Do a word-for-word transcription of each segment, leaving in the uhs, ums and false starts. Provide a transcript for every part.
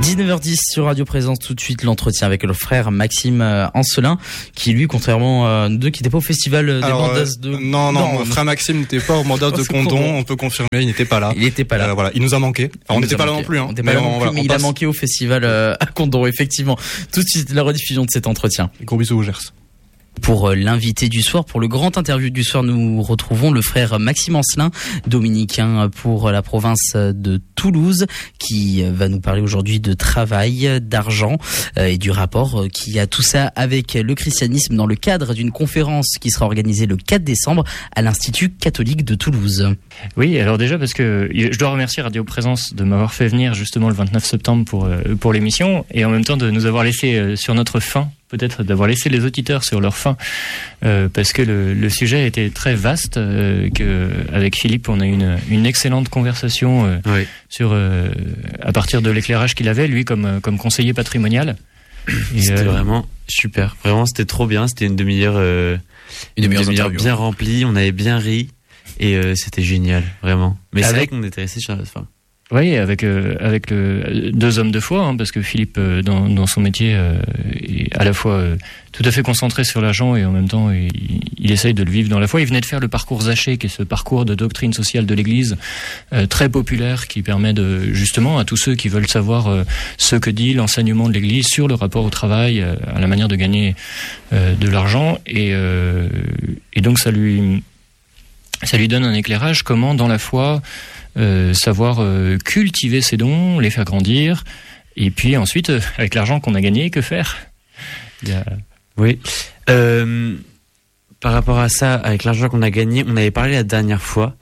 dix-neuf heures dix sur Radio Présence, tout de suite l'entretien avec le frère Maxime euh, Ancelin, qui lui, contrairement à nous deux, qui n'était pas au festival euh, des Alors, Mandas de... Euh, non, non, non, frère Maxime n'était pas au Mandas de Condon, on peut confirmer, il n'était pas là. Il n'était pas là. Euh, voilà, il nous a manqué. Enfin, on n'était pas là non plus, hein. On n'était pas là non plus, mais il a manqué au festival euh, à Condon, effectivement. Tout de suite, la rediffusion de cet entretien. Gros bisous au Gers. Pour l'invité du soir, pour le grand interview du soir, nous retrouvons le frère Maxime Ancelin, dominicain pour la province de Toulouse, qui va nous parler aujourd'hui de travail, d'argent et du rapport qui a tout ça avec le christianisme dans le cadre d'une conférence qui sera organisée le quatre décembre à l'Institut catholique de Toulouse. Oui, alors déjà parce que je dois remercier Radio Présence de m'avoir fait venir justement le vingt-neuf septembre pour, pour l'émission et en même temps de nous avoir laissé sur notre faim, peut-être d'avoir laissé les auditeurs sur leur faim, euh, parce que le, le sujet était très vaste, euh, que avec Philippe on a eu une, une excellente conversation euh, oui. sur euh, à partir de l'éclairage qu'il avait lui comme comme conseiller patrimonial. Et c'était euh, vraiment super, vraiment c'était trop bien, c'était une demi-heure, euh, une demi-heure, demi-heure bien remplie, on avait bien ri et euh, c'était génial, vraiment. Mais avec... c'est vrai qu'on était resté sur la fin. Oui, avec euh, avec le, deux hommes de foi, hein, parce que Philippe, euh, dans, dans son métier, euh, est à la fois euh, tout à fait concentré sur l'argent et en même temps, il, il essaye de le vivre dans la foi. Il venait de faire le parcours Zaché, qui est ce parcours de doctrine sociale de l'Église, euh, très populaire, qui permet de justement à tous ceux qui veulent savoir euh, ce que dit l'enseignement de l'Église sur le rapport au travail, euh, à la manière de gagner euh, de l'argent, et euh, et donc ça lui ça lui donne un éclairage comment dans la foi. Euh, savoir euh, cultiver ses dons, les faire grandir, et puis ensuite, euh, avec l'argent qu'on a gagné, que faire ? Il y a... Oui. Euh, par rapport à ça, avec l'argent qu'on a gagné, on avait parlé la dernière fois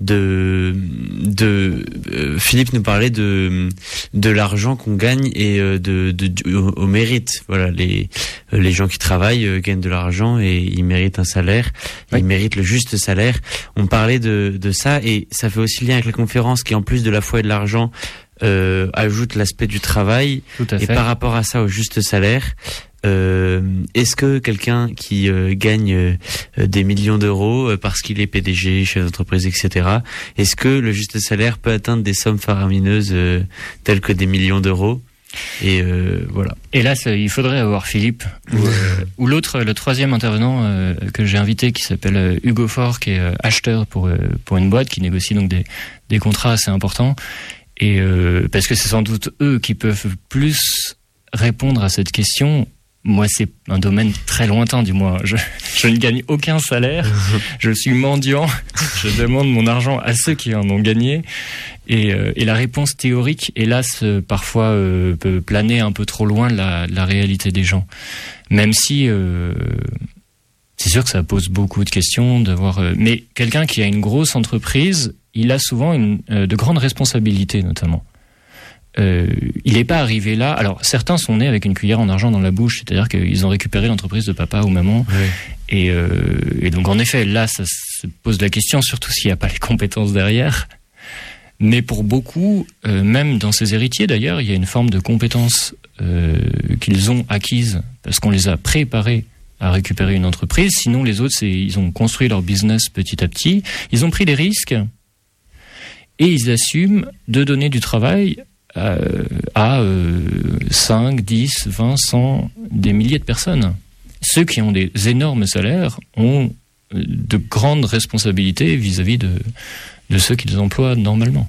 de de euh, Philippe nous parlait de de l'argent qu'on gagne et euh, de, de, de au, au mérite. Voilà, les euh, les gens qui travaillent euh, gagnent de l'argent et ils méritent un salaire, oui. Ils méritent le juste salaire. On parlait de de ça et ça fait aussi lien avec la conférence qui en plus de la foi et de l'argent euh, ajoute l'aspect du travail. Tout à fait. Et par rapport à ça au juste salaire. Euh, est-ce que quelqu'un qui euh, gagne euh, des millions d'euros euh, parce qu'il est P D G, chef d'entreprise, et cetera, est-ce que le juste salaire peut atteindre des sommes faramineuses euh, telles que des millions d'euros ? Et euh, voilà. Et là, ça, il faudrait avoir Philippe ou, euh, ou l'autre, le troisième intervenant euh, que j'ai invité, qui s'appelle euh, Hugo Faure, qui est euh, acheteur pour euh, pour une boîte qui négocie donc des des contrats assez importants. Et euh, parce que c'est sans doute eux qui peuvent plus répondre à cette question. Moi, c'est un domaine très lointain, du moins. Je, je ne gagne aucun salaire. Je suis mendiant. Je demande mon argent à ceux qui en ont gagné. Et, euh, et la réponse théorique, hélas, euh, parfois euh, peut planer un peu trop loin de la, la réalité des gens. Même si euh, c'est sûr que ça pose beaucoup de questions. D'avoir, euh, mais quelqu'un qui a une grosse entreprise, il a souvent une, euh, de grandes responsabilités, notamment. Euh, il n'est pas arrivé là. Alors certains sont nés avec une cuillère en argent dans la bouche, c'est-à-dire qu'ils ont récupéré l'entreprise de papa ou maman. Oui. Et, euh, et donc en effet, là, ça se pose la question, surtout s'il n'y a pas les compétences derrière. Mais pour beaucoup, euh, même dans ces héritiers d'ailleurs, il y a une forme de compétence euh, qu'ils ont acquise parce qu'on les a préparés à récupérer une entreprise. Sinon, les autres, c'est, ils ont construit leur business petit à petit. Ils ont pris des risques et ils assument de donner du travail Euh, à euh, cinq, dix, vingt, cent, des milliers de personnes. Ceux qui ont des énormes salaires ont de grandes responsabilités vis-à-vis de, de ceux qu'ils emploient normalement.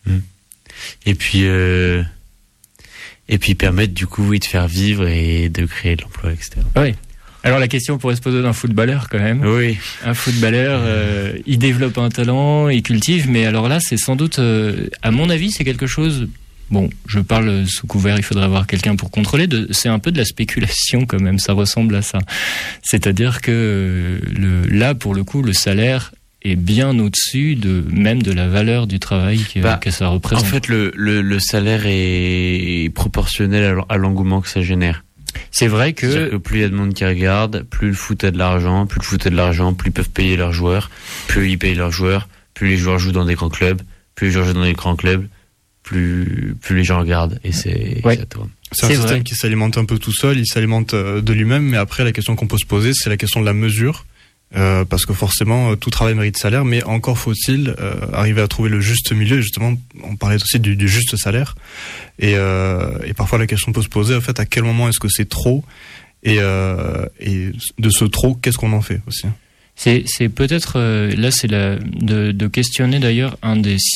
Et puis, euh, et puis permettre du coup oui, de faire vivre et de créer de l'emploi, et cetera. Oui. Alors la question pourrait se poser d'un footballeur quand même. Oui. Un footballeur, euh, il développe un talent, il cultive, mais alors là c'est sans doute, euh, à mon avis, c'est quelque chose... Bon, je parle sous couvert, il faudrait avoir quelqu'un pour contrôler. De, c'est un peu de la spéculation quand même, ça ressemble à ça. C'est-à-dire que le, là, pour le coup, le salaire est bien au-dessus de même de la valeur du travail que, bah, que ça représente. En fait, le, le, le salaire est proportionnel à l'engouement que ça génère. C'est vrai que... C'est-à-dire que plus il y a de monde qui regarde, plus le foot a de l'argent, plus le foot a de l'argent, plus ils peuvent payer leurs joueurs, plus ils payent leurs joueurs, plus les joueurs jouent dans des grands clubs, plus les joueurs jouent dans des grands clubs, plus plus les gens regardent et c'est ouais. ça tourne. C'est un c'est système vrai. Qui s'alimente un peu tout seul, il s'alimente de lui-même, mais après la question qu'on peut se poser, c'est la question de la mesure. Euh, parce que forcément, tout travail mérite salaire, mais encore faut-il euh, arriver à trouver le juste milieu. Et justement, on parlait aussi du, du juste salaire. Et, euh, et parfois, la question peut se poser, en fait, à quel moment est-ce que c'est trop, et, euh, et de ce trop, qu'est-ce qu'on en fait aussi. C'est, c'est peut-être, euh, là, c'est la, de, de questionner d'ailleurs un des